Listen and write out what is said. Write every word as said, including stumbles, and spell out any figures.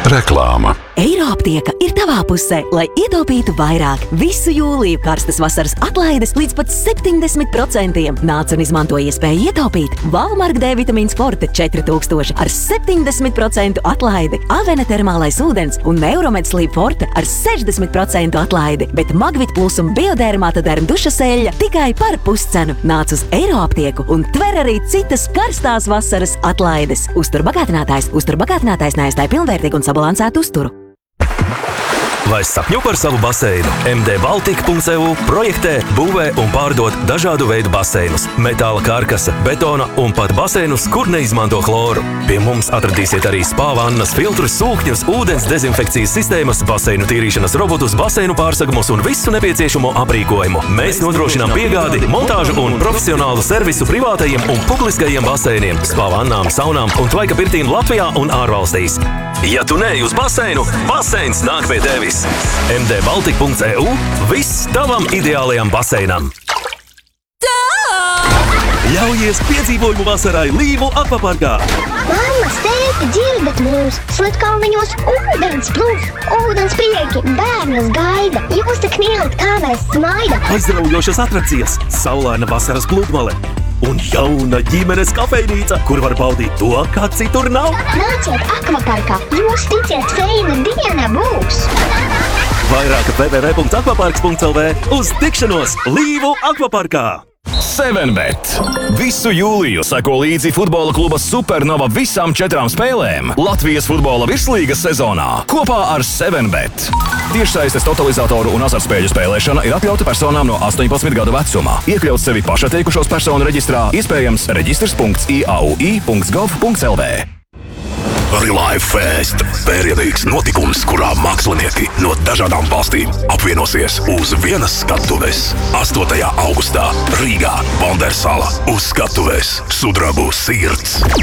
Reklāma. Eiroaptieka ir tavā pusē, lai ietaupītu vairāk. Visu jūliju karstas vasaras atlaides līdz pat septiņdesmit procentiem. Nāc un izmanto iespēju ietaupīt. Valmark D vitamīns Forte četri tūkstoši ar septiņdesmit procentu atlaidi, Avena termālais ūdens un Neuromed Sleep Forte ar sešdesmit procentu atlaidi, bet Magvit Plus un Biodermata derm dušas eļļa tikai par puscenu. Nāc uz Eiroaptieku un tver arī citas karstās vasaras atlaides. Uzturbagātinātājs, uzturbagātinātājs neaizstāj pilnvērtīgu un sabalansētu uzturu. Vai sapņo par savu baseinu? M D Baltika punkts E U projektē, būvē un pārdod dažādu veidu baseinus, metāla karkasa, betona un pat baseinus, kur neizmanto chloru. Pie mums atradīsiet arī spā vannas, filtrus, sūkņus, ūdens dezinfekcijas sistēmas, baseinu tīrīšanas robotus, baseinu pārsegumus un visu nepieciešamo aprīkojumu. Mēs nodrošinām piegādi, montāžu un profesionālu servisu privātajiem un publiskajiem baseiniem, spā vannām, saunām un tvaika pirtīm Latvijā un ārvalstīs. Ja tu neej uz baseinu, baseins nāk pie tevis. M D Baltika punkts E U – viss tavam ideālajam baseinam. Ļaujies piedzīvojumu vasarai Līvu akvaparkā. Mammas, tēti, dzirdat mūs! Slatkalniņos ūdens plūs, ūdens prieki, bērnas gaida. Jūs tik mīlat, kā mēs smaida. Aizraujošas atrakcijas, saulaina vasaras pludmale un jauna ģimenes kafejnīca, kur var baudīt to, kā citur nav. Nāciet akvaparkā, jūs ticiet, feina diena būs! Vairāk w w w punkts akvaparks punkts L V. Uz tikšanos Līvu akvaparkā! seven bet. Visu jūliju seko līdzi futbola kluba Supernova visām četrām spēlēm Latvijas futbola virslīgas sezonā kopā ar seven bet. Tiešsaistes totalizatoru un azartspēļu spēlēšana ir atļauta personām no astoņpadsmit gadu vecumā. Iekļaut sevi pašatteikušos personu reģistrā, iespējams reģistrs punkts I A U I punkts gov punkts L V. Relive Fest – pērienīgs notikums, kurā mākslinieki no dažādām valstīm apvienosies uz vienas skatuves. astotajā augustā Rīgā, Bondersala, uz skatuves Sudrabu sirds.